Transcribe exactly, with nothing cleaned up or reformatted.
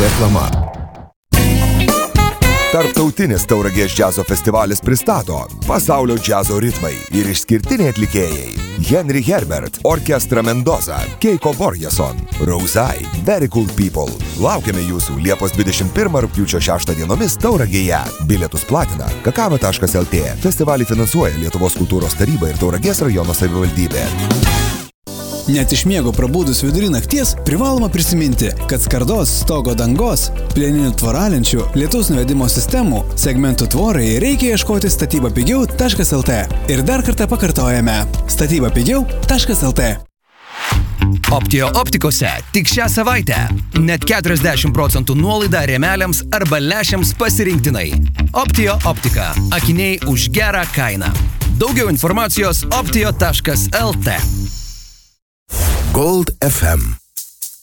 Reklama. Tarptautinis Tauragės džiazo festivalis pristato pasaulio džiazo ritmai ir išskirtiniai atlikėjai. Henry Herbert, Orkestra Mendoza, Keiko Borjason, Rozai, Very Cool People. Laukiame jūsų Liepos dvidešimt pirmą rugpjūčio šeštą dienomis Tauragėje. Bilietus platina kakava taškas el tė. Festivalį finansuoja Lietuvos kultūros taryba ir Tauragės rajono savivaldybė. Net iš miego prabūdus vidury nakties privaloma prisiminti, kad skardos, stogo dangos, plieninių tvoralenčių, lietaus nuvedimo sistemų, segmentų tvorai reikia ieškoti statyba pigiau taškas el tė. Ir dar kartą pakartojame statyba pigiau taškas el tė. Optio optikose tik šią savaitę net keturiasdešimt procentų nuolaida rėmeliams arba lęšiams pasirinktinai. Optio optika. Akiniai už gerą kainą. Daugiau informacijos optio taškas el tė. Gold ef em